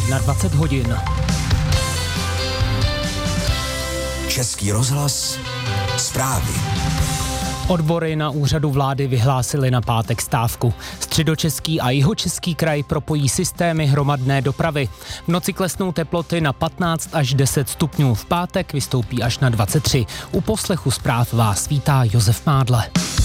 20 hodin. Český rozhlas, zprávy. Odbory na úřadu vlády vyhlásily na pátek stávku. Středočeský a jihočeský kraj propojí systémy hromadné dopravy. V noci klesnou teploty na 15 až 10 stupňů. V pátek vystoupí až na 23. U poslechu zpráv vás vítá Josef Mádle.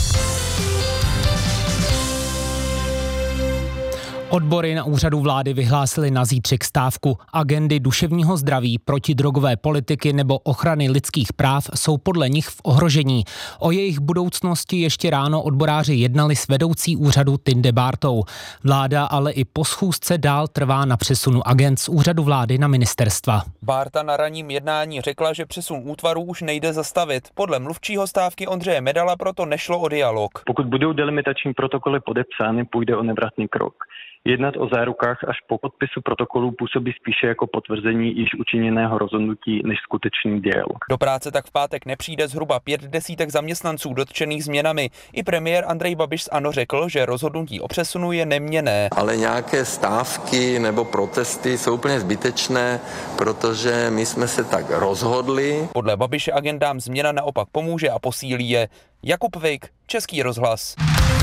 Odbory na úřadu vlády vyhlásily na zítřek stávku. Agendy duševního zdraví, protidrogové politiky nebo ochrany lidských práv jsou podle nich v ohrožení. O jejich budoucnosti ještě ráno odboráři jednali s vedoucí úřadu Tinde Bártou. Vláda ale i po schůzce dál trvá na přesunu agend z úřadu vlády na ministerstva. Bárta na ranním jednání řekla, že přesun útvarů už nejde zastavit. Podle mluvčího stávky Ondřeje Medala proto nešlo o dialog. Pokud budou delimitační protokoly podepsány, půjde o nevratný krok. Jednat o zárukách až po podpisu protokolů působí spíše jako potvrzení již učiněného rozhodnutí než skutečný dialog. Do práce tak v pátek nepřijde zhruba 50 zaměstnanců dotčených změnami. I premiér Andrej Babiš z ANO řekl, že rozhodnutí o přesunu je neměnné. Ale nějaké stávky nebo protesty jsou úplně zbytečné, protože my jsme se tak rozhodli. Podle Babiše agendám změna naopak pomůže a posílí je. Jakub Vejk, Český rozhlas.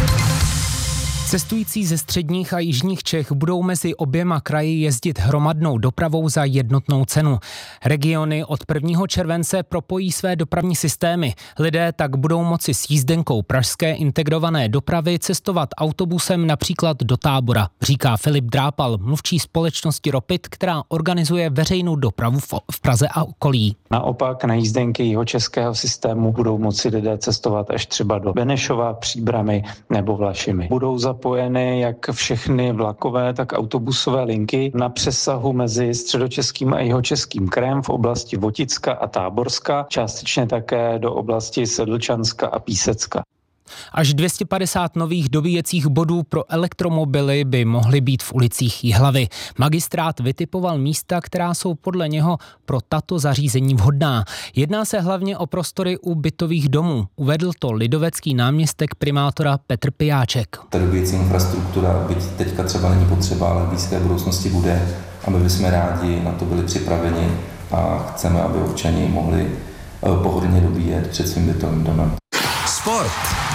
Cestující ze středních a jižních Čech budou mezi oběma kraji jezdit hromadnou dopravou za jednotnou cenu. Regiony od 1. července propojí své dopravní systémy. Lidé tak budou moci s jízdenkou pražské integrované dopravy cestovat autobusem například do Tábora, říká Filip Drápal, mluvčí společnosti Ropit, která organizuje veřejnou dopravu v Praze a okolí. Naopak na jízdenky jihočeského systému budou moci lidé cestovat až třeba do Benešova, Příbrami nebo Vlašimi. Budou zapojeny jak všechny vlakové, tak autobusové linky na přesahu mezi středočeským a jihočeským krajem v oblasti Voticka a Táborska, částečně také do oblasti Sedlčanska a Písecka. Až 250 nových dobíjecích bodů pro elektromobily by mohly být v ulicích Jihlavy. Magistrát vytipoval místa, která jsou podle něho pro tato zařízení vhodná. Jedná se hlavně o prostory u bytových domů. Uvedl to lidovecký náměstek primátora Petr Pijáček. Ta dobíjecí infrastruktura, byť teďka třeba není potřeba, ale v blízké budoucnosti bude, a my bychom rádi na to byli připraveni a chceme, aby občani mohli pohodlně dobíjet před svým bytovým domem. Sport.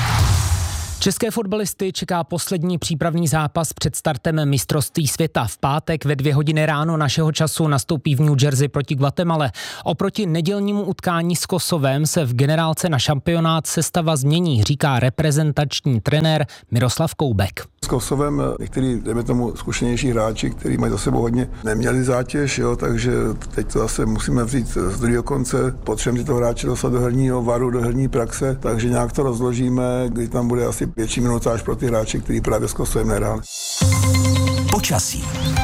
České fotbalisty čeká poslední přípravný zápas před startem mistrovství světa. V pátek ve 2 hodiny ráno našeho času nastoupí v New Jersey proti Guatemale. Oproti nedělnímu utkání s Kosovem se v generálce na šampionát sestava změní, říká reprezentační trenér Miroslav Koubek. S Kosovem některý, dejme tomu, zkušenější hráči, kteří mají za sebou hodně, neměli zátěž, takže teď to zase musíme vzít z druhého konce. Potřebujeme tyto hráče dostat do herního varu, do herní praxe, takže nějak to rozložíme, kdy tam bude asi větší minutáž pro ty hráče, kteří právě s Kosovem nehráli. Počasí.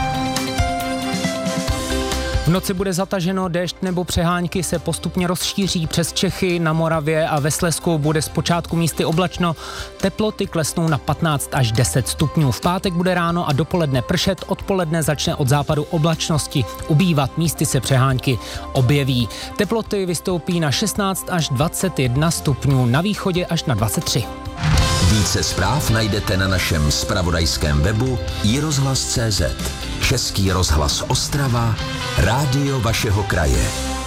V noci bude zataženo, déšť nebo přehánky se postupně rozšíří přes Čechy, na Moravě a ve Slezsku bude zpočátku místy oblačno. Teploty klesnou na 15 až 10 stupňů. V pátek bude ráno a dopoledne pršet, odpoledne začne od západu oblačnosti ubývat, místy se přehánky objeví. Teploty vystoupí na 16 až 21 stupňů, na východě až na 23. Více zpráv najdete na našem zpravodajském webu iRozhlas.cz. Český rozhlas Ostrava, rádio vašeho kraje.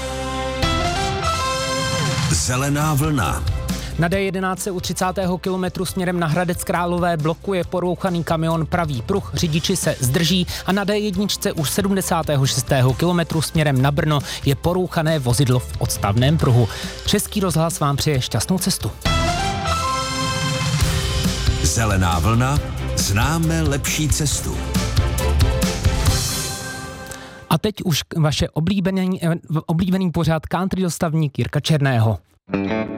Zelená vlna. Na D11 u 30. kilometru směrem na Hradec Králové blokuje porouchaný kamion pravý pruh, řidiči se zdrží a na D1 už 76. kilometru směrem na Brno je porouchané vozidlo v odstavném pruhu. Český rozhlas vám přeje šťastnou cestu. Zelená vlna, známe lepší cestu. A teď už vaše oblíbený pořad country dostavník Jirka Černého.